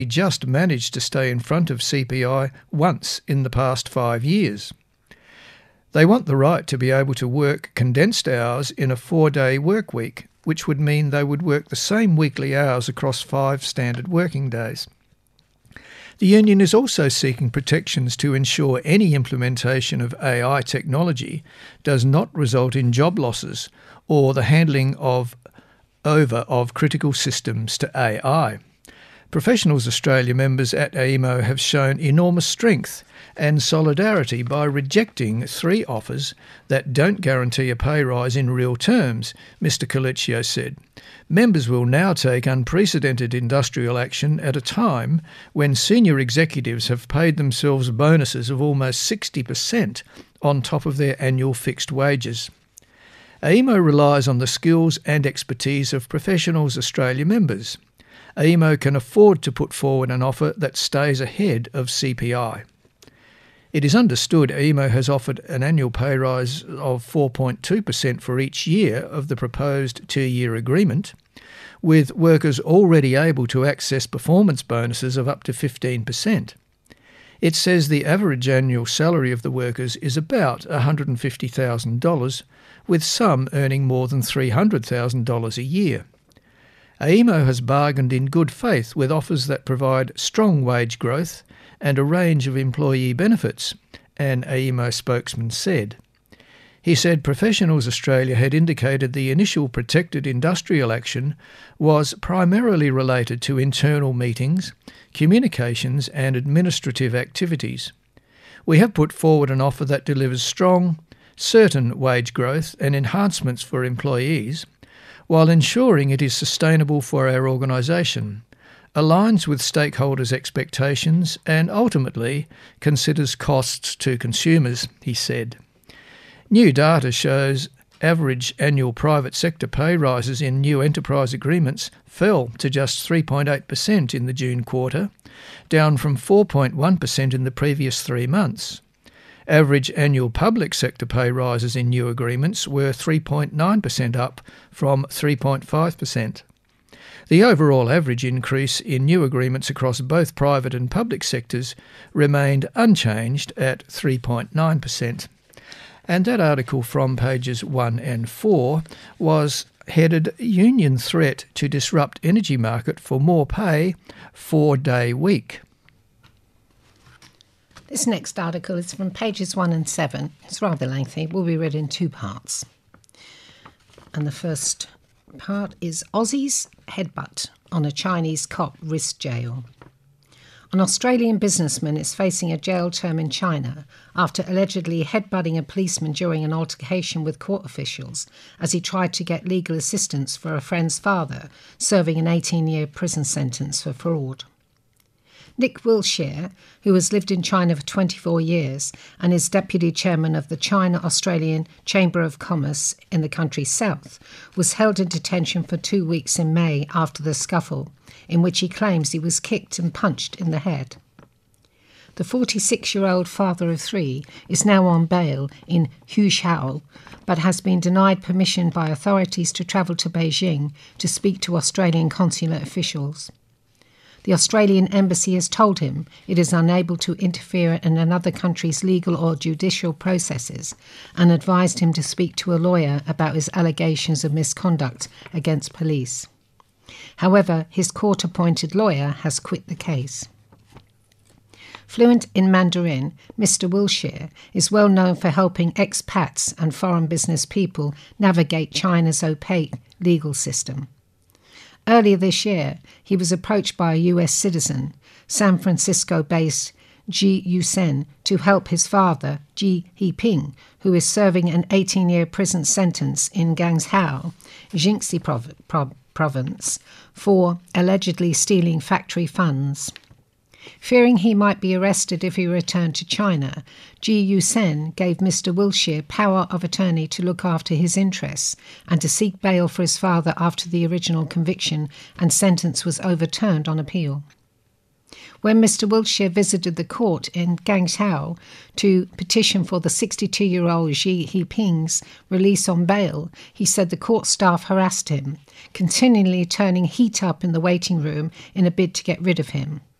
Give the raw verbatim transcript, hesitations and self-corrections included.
just managed to stay in front of C P I once in the past five years. They want the right to be able to work condensed hours in a four-day work week, which would mean they would work the same weekly hours across five standard working days. The union is also seeking protections to ensure any implementation of A I technology does not result in job losses or the handling of over of critical systems to A I. Professionals Australia members at A E M O have shown enormous strength and solidarity by rejecting three offers that don't guarantee a pay rise in real terms, Mr Colicchio said. Members will now take unprecedented industrial action at a time when senior executives have paid themselves bonuses of almost sixty percent on top of their annual fixed wages. A E M O relies on the skills and expertise of Professionals Australia members. A E M O can afford to put forward an offer that stays ahead of C P I. It is understood A E M O has offered an annual pay rise of four point two percent for each year of the proposed two-year agreement, with workers already able to access performance bonuses of up to fifteen percent. It says the average annual salary of the workers is about one hundred fifty thousand dollars, with some earning more than three hundred thousand dollars a year. A E M O has bargained in good faith with offers that provide strong wage growth and a range of employee benefits, an A E M O spokesman said. He said Professionals Australia had indicated the initial protected industrial action was primarily related to internal meetings, communications and administrative activities. We have put forward an offer that delivers strong, certain wage growth and enhancements for employees, while ensuring it is sustainable for our organisation, aligns with stakeholders' expectations and ultimately considers costs to consumers, he said. New data shows average annual private sector pay rises in new enterprise agreements fell to just three point eight percent in the June quarter, down from four point one percent in the previous three months. Average annual public sector pay rises in new agreements were three point nine percent up from three point five percent. The overall average increase in new agreements across both private and public sectors remained unchanged at three point nine percent. And that article from pages one and four was headed Union Threat to Disrupt Energy Market for More Pay, Four-Day Week. This next article is from pages one and seven. It's rather lengthy. It will be read in two parts. And the first part is Aussies headbutt on a Chinese cop risk jail. An Australian businessman is facing a jail term in China after allegedly headbutting a policeman during an altercation with court officials as he tried to get legal assistance for a friend's father serving an eighteen-year prison sentence for fraud. Nick Wilshire, who has lived in China for twenty-four years and is deputy chairman of the China-Australian Chamber of Commerce in the country's south, was held in detention for two weeks in May after the scuffle, in which he claims he was kicked and punched in the head. The forty-six-year-old father of three is now on bail in Huizhou, but has been denied permission by authorities to travel to Beijing to speak to Australian consular officials. The Australian embassy has told him it is unable to interfere in another country's legal or judicial processes and advised him to speak to a lawyer about his allegations of misconduct against police. However, his court-appointed lawyer has quit the case. Fluent in Mandarin, Mister Wilshire is well known for helping expats and foreign business people navigate China's opaque legal system. Earlier this year, he was approached by a U S citizen, San Francisco-based Ji Yusen, to help his father, Ji Heping, who is serving an eighteen-year prison sentence in Guangzhou, Jingxi prov- prov- province, for allegedly stealing factory funds. Fearing he might be arrested if he returned to China, Ji Yusen gave Mister Wilshire power of attorney to look after his interests and to seek bail for his father after the original conviction and sentence was overturned on appeal. When Mister Wiltshire visited the court in Guangzhou to petition for the sixty-two-year-old Xi Jinping's release on bail, he said the court staff harassed him, continually turning heat up in the waiting room in a bid to get rid of him.